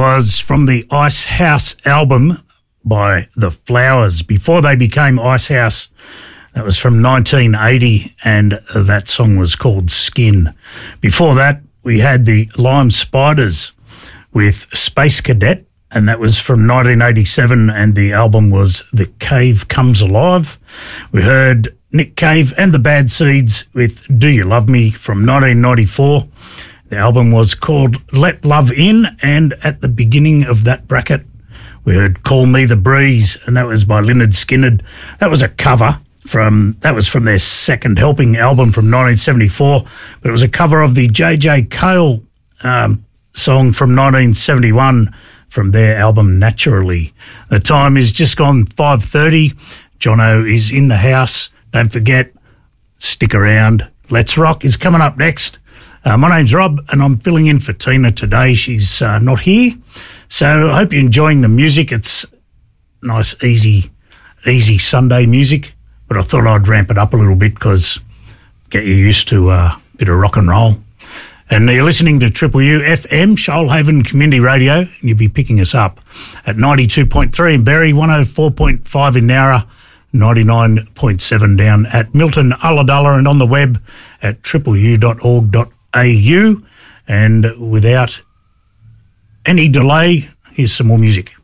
was from the Ice House album by The Flowers. Before they became Ice House, that was from 1980, and that song was called Skin. Before that, we had the Lime Spiders with Space Cadet, and that was from 1987, and the album was The Cave Comes Alive. We heard Nick Cave and the Bad Seeds with Do You Love Me from 1994. The album was called Let Love In, and at the beginning of that bracket, we heard Call Me the Breeze, and that was by Lynyrd Skynyrd. That was a cover from their Second Helping album from 1974, but it was a cover of the J.J. Cale song from 1971 from their album Naturally. The time is just gone 5:30. Jono is in the house. Don't forget, stick around. Let's Rock is coming up next. My name's Rob, and I'm filling in for Tina today. She's not here. So I hope you're enjoying the music. It's nice, easy Sunday music, but I thought I'd ramp it up a little bit because get you used to a bit of rock and roll. And you're listening to Triple U FM, Shoalhaven Community Radio, and you'll be picking us up at 92.3 in Berry, 104.5 in Nowra, 99.7 down at Milton, Ulladulla, and on the web at tripleu.org.au. And without any delay, here's some more music.